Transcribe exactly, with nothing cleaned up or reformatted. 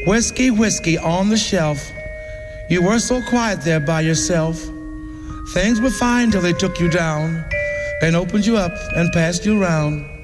Whiskey, whiskey on the shelf. You were so quiet there by yourself. Things were fine till they took you down and opened you up and passed you around.